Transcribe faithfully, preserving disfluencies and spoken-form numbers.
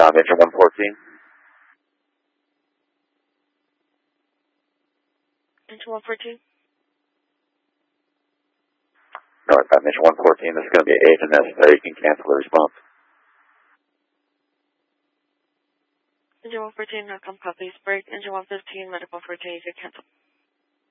Um, engine one fourteen. Engine one fourteen. Northbound engine one fourteen. This is going to be agent necessary. You can cancel the response. Engine one fourteen, Northbound Pop, please break. Engine one fifteen, medical fourteen, you can cancel.